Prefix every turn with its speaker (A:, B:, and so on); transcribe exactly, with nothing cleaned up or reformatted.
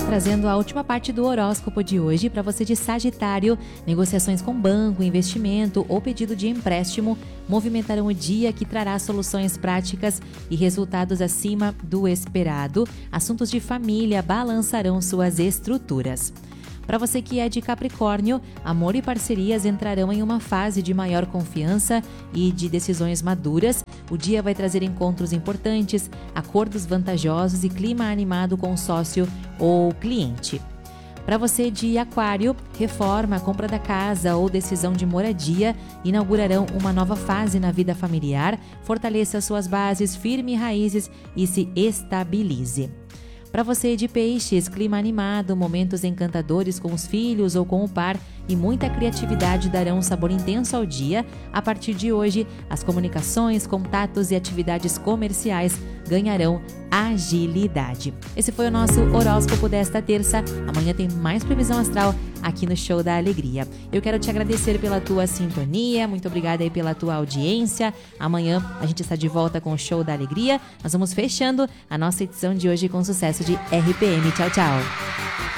A: trazendo a última parte do horóscopo de hoje para você de Sagitário. Negociações com banco, investimento ou pedido de empréstimo movimentarão o dia, que trará soluções práticas e resultados acima do esperado. Assuntos de família balançarão suas estruturas. Para você que é de Capricórnio, amor e parcerias entrarão em uma fase de maior confiança e de decisões maduras. O dia vai trazer encontros importantes, acordos vantajosos e clima animado com sócio ou cliente. Para você de Aquário, reforma, compra da casa ou decisão de moradia inaugurarão uma nova fase na vida familiar. Fortaleça suas bases, firme raízes e se estabilize. Para você de Peixes, clima animado, momentos encantadores com os filhos ou com o par e muita criatividade darão um sabor intenso ao dia. A partir de hoje, as comunicações, contatos e atividades comerciais ganharão agilidade. Esse foi o nosso horóscopo desta terça. Amanhã tem mais previsão astral aqui no Show da Alegria. Eu quero te agradecer pela tua sintonia, muito obrigada aí pela tua audiência. Amanhã a gente está de volta com o Show da Alegria. Nós vamos fechando a nossa edição de hoje com sucesso de R P M. Tchau, tchau.